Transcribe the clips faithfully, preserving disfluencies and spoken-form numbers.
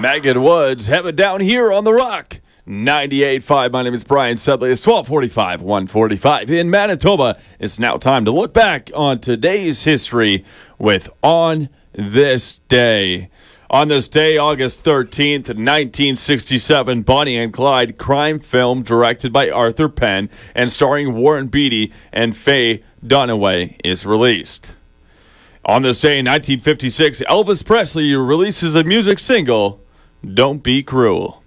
Megan Woods, have it down here on The Rock. ninety-eight point five. My name is Brian Sudley. It's twelve forty-five, one forty-five in Manitoba. It's now time to look back on today's history with On This Day. On this day, August thirteenth, nineteen sixty-seven, Bonnie and Clyde crime film directed by Arthur Penn and starring Warren Beatty and Faye Dunaway is released. On this day in nineteen fifty-six, Elvis Presley releases the music single, Don't Be Cruel.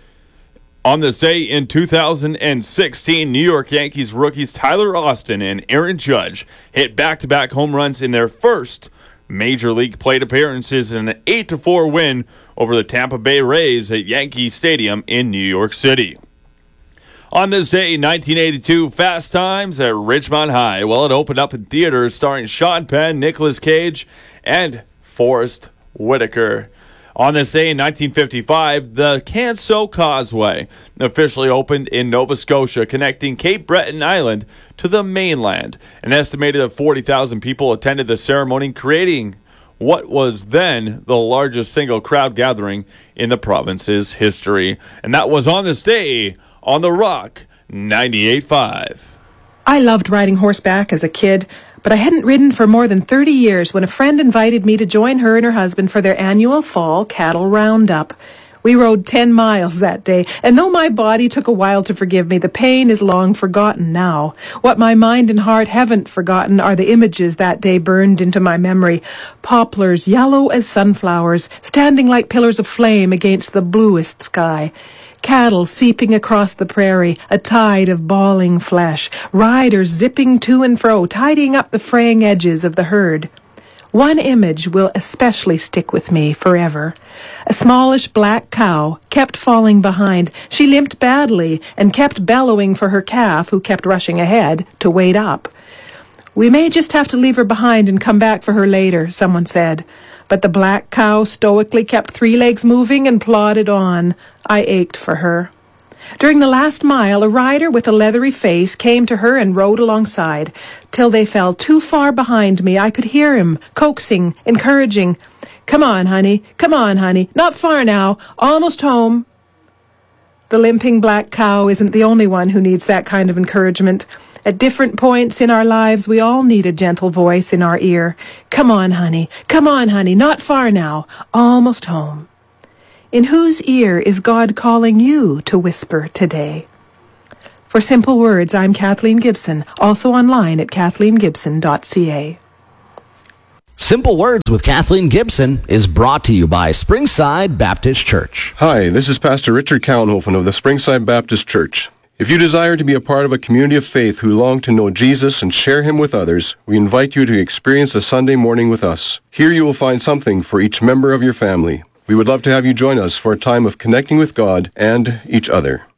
On this day in two thousand sixteen, New York Yankees rookies Tyler Austin and Aaron Judge hit back-to-back home runs in their first Major League plate appearances in an eight to four win over the Tampa Bay Rays at Yankee Stadium in New York City. On this day, nineteen eighty-two, Fast Times at Ridgemont High. Well, it opened up in theaters starring Sean Penn, Nicolas Cage, and Forrest Whitaker. On this day in nineteen fifty-five, the Canso Causeway officially opened in Nova Scotia, connecting Cape Breton Island to the mainland. An estimated of forty thousand people attended the ceremony, creating what was then the largest single crowd gathering in the province's history. And that was On This Day on The Rock ninety-eight point five. I loved riding horseback as a kid, but I hadn't ridden for more than thirty years when a friend invited me to join her and her husband for their annual fall cattle roundup. We rode ten miles that day, and though my body took a while to forgive me, the pain is long forgotten now. What my mind and heart haven't forgotten are the images that day burned into my memory. Poplars, yellow as sunflowers, standing like pillars of flame against the bluest sky. Cattle seeping across the prairie, a tide of bawling flesh. Riders zipping to and fro, tidying up the fraying edges of the herd. One image will especially stick with me forever. A smallish black cow kept falling behind. She limped badly and kept bellowing for her calf, who kept rushing ahead to wait up. We may just have to leave her behind and come back for her later, someone said. But the black cow stoically kept three legs moving and plodded on. I ached for her. During the last mile, a rider with a leathery face came to her and rode alongside. Till they fell too far behind me, I could hear him, coaxing, encouraging. Come on, honey. Come on, honey. Not far now. Almost home. The limping black cow isn't the only one who needs that kind of encouragement. At different points in our lives, we all need a gentle voice in our ear. Come on, honey. Come on, honey. Not far now. Almost home. In whose ear is God calling you to whisper today? For Simple Words, I'm Kathleen Gibson, also online at kathleen gibson dot c a. Simple Words with Kathleen Gibson is brought to you by Springside Baptist Church. Hi, this is Pastor Richard Kaunhofen of the Springside Baptist Church. If you desire to be a part of a community of faith who long to know Jesus and share him with others, we invite you to experience a Sunday morning with us. Here you will find something for each member of your family. We would love to have you join us for a time of connecting with God and each other.